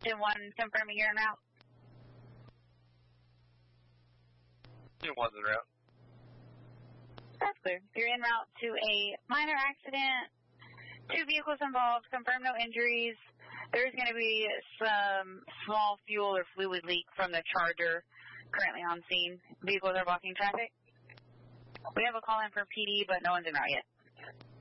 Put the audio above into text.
10-1, confirming you're en route. 10-1's en route. That's clear. You're en route to a minor accident. 2 vehicles involved. Confirm no injuries. There's going to be some small fuel or fluid leak from the Charger currently on scene. Vehicles are blocking traffic. We have a call in for PD, but no one's en route yet.